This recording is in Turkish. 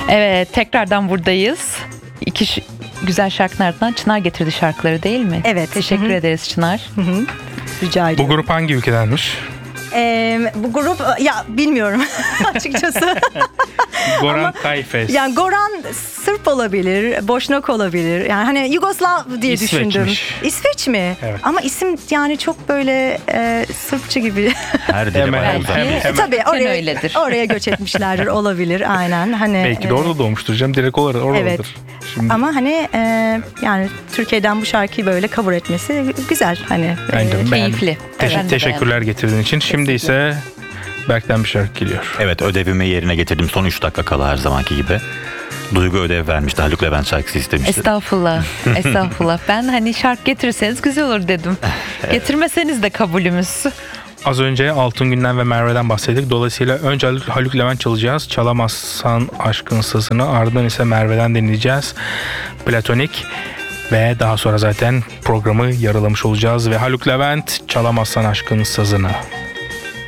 Evet, tekrardan buradayız. Güzel şarkının ardından Çınar getirdi şarkıları, değil mi? Evet. Teşekkür ederiz Çınar. Rica ederim. Bu grup hangi ülkedenmiş? Bu grup ya bilmiyorum açıkçası. Goran Kayfes. Yani Goran Sırp olabilir, Boşnak olabilir. Yani hani Yugoslav diye İsveç'miş. düşündüm. İsveç mi? Evet. Ama isim yani çok böyle Sırpça gibi. Her dili Hemen, bayağı uzak. hemen. Tabii öyledir. oraya göç etmişlerdir, olabilir aynen. Hani Belki de orada doğmuştur canım. Direkt oralıdır. Evet. Şimdi Ama hani yani Türkiye'den bu şarkıyı böyle cover etmesi güzel hani. bence Keyifli. Ben de teşekkürler getirdiğin için. Şimdi ise Berk'ten bir şarkı geliyor. Evet, ödevimi yerine getirdim. Son 3 dakika kala her zamanki gibi. Duygu ödev vermişti. Haluk Levent şarkısı istemişti. Estağfurullah. Estağfurullah. Ben hani şarkı getirirseniz güzel olur dedim. Getirmeseniz de kabulümüz. Az önce Altın Gün'den ve Merve'den bahsettik. Dolayısıyla önce Haluk Levent çalacağız. Çalamazsan Aşkın Sazını. Ardından ise Merve'den dinleyeceğiz. Platonik. Ve daha sonra zaten programı yarılamış olacağız. Ve Haluk Levent, Çalamazsan Aşkın Sazını.